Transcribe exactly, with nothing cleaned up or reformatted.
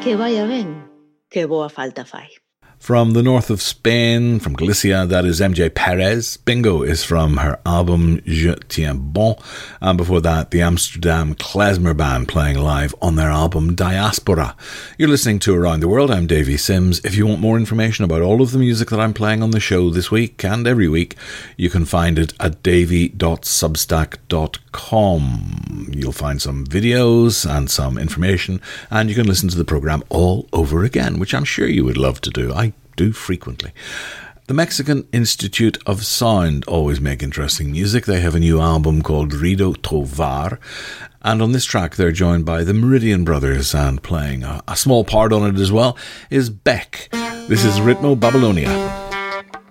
Que vaya ben, que boa falta fai. From the north of Spain, from Galicia, that is M J Perez. Bingo is from her album Je Tiens Bon. And before that, the Amsterdam Klezmer Band playing live on their album Diaspora. You're listening to Around the World. I'm Davey Sims. If you want more information about all of the music that I'm playing on the show this week and every week, you can find it at davey dot substack dot com. You'll find some videos and some information, and you can listen to the program all over again, which I'm sure you would love to do. I do frequently. The Mexican Institute of Sound always make interesting music. They have a new album called Rido Tovar, and on this track they're joined by the Meridian Brothers, and playing a, a small part on it as well is Beck. This is Ritmo Babylonia.